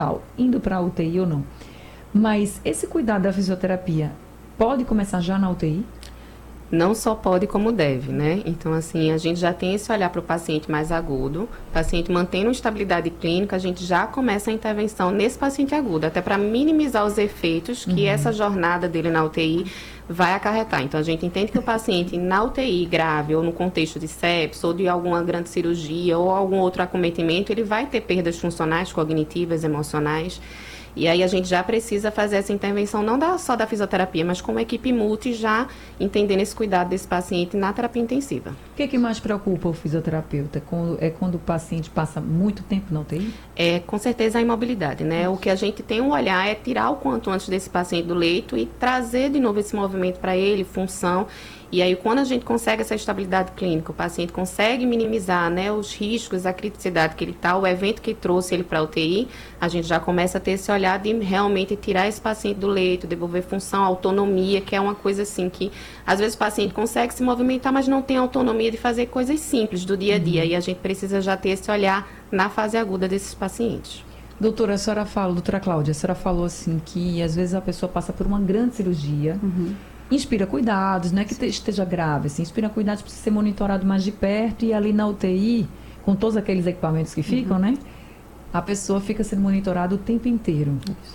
indo para a UTI ou não. Mas esse cuidado da fisioterapia pode começar já na UTI? Não só pode, como deve, né? Então, assim, a gente já tem esse olhar para o paciente mais agudo. O paciente mantendo estabilidade clínica, a gente já começa a intervenção nesse paciente agudo, até para minimizar os efeitos que essa jornada dele na UTI vai acarretar. Então, a gente entende que o paciente na UTI grave, ou no contexto de sepsis, ou de alguma grande cirurgia, ou algum outro acometimento, ele vai ter perdas funcionais, cognitivas, emocionais. E aí a gente já precisa fazer essa intervenção, não só da fisioterapia, mas como equipe multi, já entendendo esse cuidado desse paciente na terapia intensiva. O que mais preocupa o fisioterapeuta? Quando o paciente passa muito tempo na UTI? Com certeza a imobilidade, né? O que a gente tem um olhar é tirar o quanto antes desse paciente do leito e trazer de novo esse movimento para ele, função. E aí, quando a gente consegue essa estabilidade clínica, o paciente consegue minimizar, né, os riscos, a criticidade que ele está, o evento que trouxe ele para a UTI, a gente já começa a ter esse olhar de realmente tirar esse paciente do leito, devolver função, autonomia, que é uma coisa assim que, às vezes, o paciente consegue se movimentar, mas não tem autonomia de fazer coisas simples do dia a dia. E a gente precisa já ter esse olhar na fase aguda desses pacientes. Doutora Cláudia, a senhora falou assim que, às vezes, a pessoa passa por uma grande cirurgia, inspira cuidados, não é que esteja grave, assim, inspira cuidados, precisa ser monitorado mais de perto e ali na UTI, com todos aqueles equipamentos que ficam, né? A pessoa fica sendo monitorada o tempo inteiro.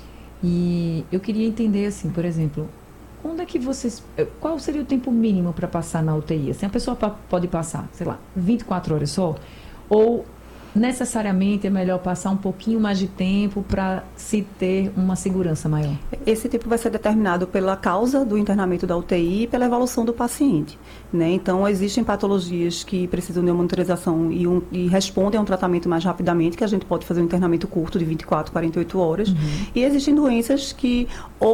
E eu queria entender, assim, por exemplo, qual seria o tempo mínimo para passar na UTI? Assim, a pessoa pode passar, sei lá, 24 horas só? Ou necessariamente é melhor passar um pouquinho mais de tempo para se ter uma segurança maior? Esse tempo vai ser determinado pela causa do internamento da UTI e pela evolução do paciente, né? Então, existem patologias que precisam de uma monitorização e respondem a um tratamento mais rapidamente, que a gente pode fazer um internamento curto de 24, 48 horas. E existem doenças que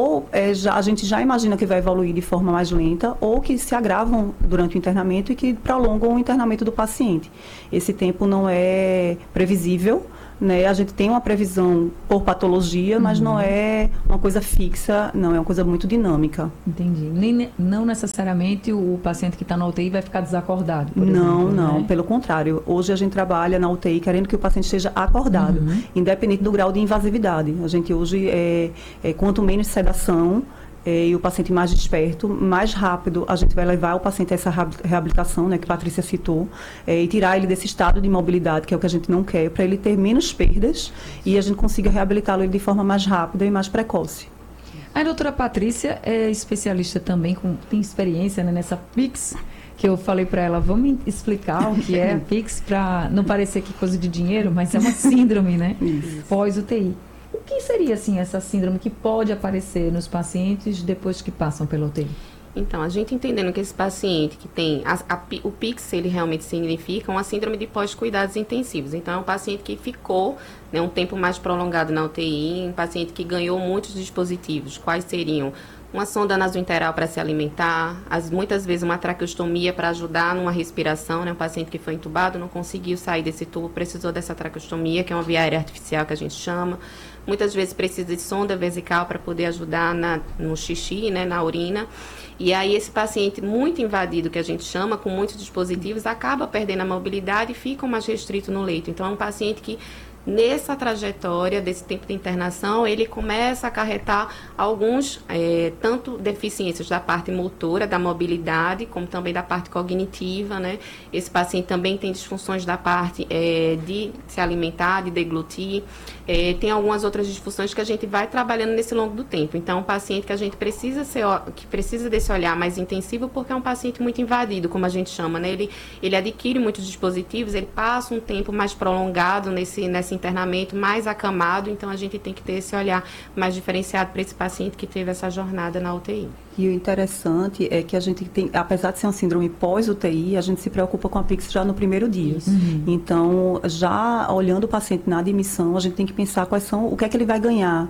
a gente já imagina que vai evoluir de forma mais lenta ou que se agravam durante o internamento e que prolongam o internamento do paciente. Esse tempo não é previsível, né? A gente tem uma previsão por patologia, mas não é uma coisa fixa, não, é uma coisa muito dinâmica. Entendi. Não necessariamente o paciente que está na UTI vai ficar desacordado, por exemplo, né? Pelo contrário. Hoje a gente trabalha na UTI querendo que o paciente esteja acordado, independente do grau de invasividade. A gente hoje, quanto menos sedação, e o paciente mais desperto, mais rápido a gente vai levar o paciente a essa reabilitação, né, que a Patrícia citou, e tirar ele desse estado de imobilidade, que é o que a gente não quer, para ele ter menos perdas e a gente consiga reabilitá-lo de forma mais rápida e mais precoce. A doutora Patrícia é especialista também, tem experiência, né, nessa PICS, que eu falei para ela, vamos explicar o que é a PICS, para não parecer que coisa de dinheiro, mas é uma síndrome, né, pós-UTI. O que seria, assim, essa síndrome que pode aparecer nos pacientes depois que passam pela UTI? Então, a gente entendendo que esse paciente que tem... o PICS, ele realmente significa uma síndrome de pós-cuidados intensivos. Então, é um paciente que ficou, né, um tempo mais prolongado na UTI, um paciente que ganhou muitos dispositivos. Quais seriam? Uma sonda nasointeral para se alimentar, muitas vezes uma traqueostomia para ajudar numa respiração, né? Um paciente que foi entubado, não conseguiu sair desse tubo, precisou dessa traqueostomia, que é uma via aérea artificial que a gente chama. Muitas vezes precisa de sonda vesical para poder ajudar no xixi, né, na urina. E aí esse paciente muito invadido, que a gente chama, com muitos dispositivos, acaba perdendo a mobilidade e fica mais restrito no leito. Então é um paciente que, nessa trajetória desse tempo de internação, ele começa a acarretar alguns, tanto deficiências da parte motora, da mobilidade, como também da parte cognitiva, né? Esse paciente também tem disfunções da parte de se alimentar, de deglutir, tem algumas outras disfunções que a gente vai trabalhando nesse longo do tempo. Então, um paciente que a gente precisa desse olhar mais intensivo, porque é um paciente muito invadido, como a gente chama, né? Ele adquire muitos dispositivos, ele passa um tempo mais prolongado nesse internamento, mais acamado, então a gente tem que ter esse olhar mais diferenciado para esse paciente que teve essa jornada na UTI. E o interessante é que a gente tem, apesar de ser uma síndrome pós-UTI, a gente se preocupa com a PICS já no primeiro dia. Então, já olhando o paciente na admissão, a gente tem que pensar o que é que ele vai ganhar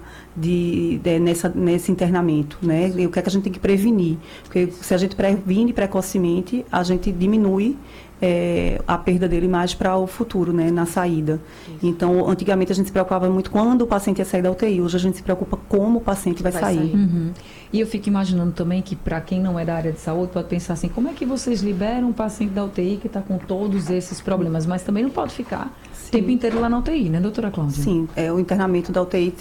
nesse internamento, né? E o que é que a gente tem que prevenir. Porque se a gente previne precocemente, a gente diminui a perda dele mais para o futuro, né, na saída. Isso. Então, antigamente a gente se preocupava muito quando o paciente ia sair da UTI, hoje a gente se preocupa como o paciente vai sair. E eu fico imaginando também que, para quem não é da área de saúde, pode pensar assim, como é que vocês liberam um paciente da UTI que está com todos esses problemas, mas também não pode ficar o tempo inteiro lá na UTI, né, doutora Cláudia? Sim, o internamento da UTI